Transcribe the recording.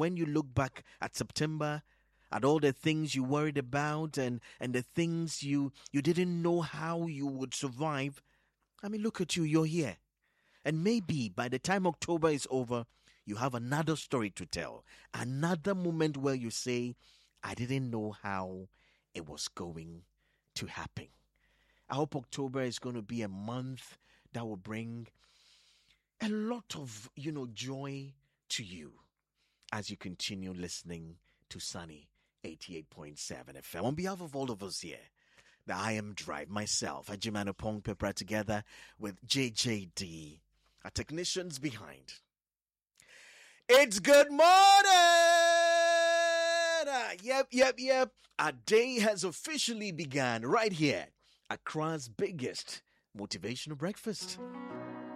when you look back at September, at all the things you worried about and the things you didn't know how you would survive, I mean, look at you, you're here. And maybe by the time October is over, you have another story to tell. Another moment where you say, I didn't know how it was going to happen. I hope October is going to be a month that will bring a lot of, joy to you as you continue listening to Sunny 88.7 FM. On behalf of all of us here, the I Am Drive, myself, Ajimano Pong Pepper, together with JJD, our technicians behind. It's good morning! Yep. Our day has officially begun right here, Accra's biggest motivational breakfast.